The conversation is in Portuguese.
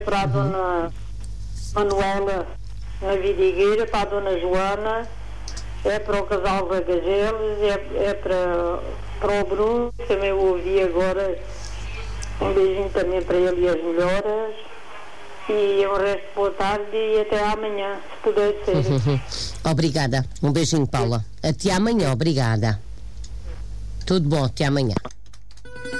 para a dona Manuela na Vidigueira, para a dona Joana, é para o casal Bagageles, é para o Bruno, também o ouvi agora. Um beijinho também para ele e as melhoras. E o resto, boa tarde e até amanhã, se puder ser. Obrigada. Um beijinho, Paula. Até amanhã, obrigada. Tudo bom, até amanhã.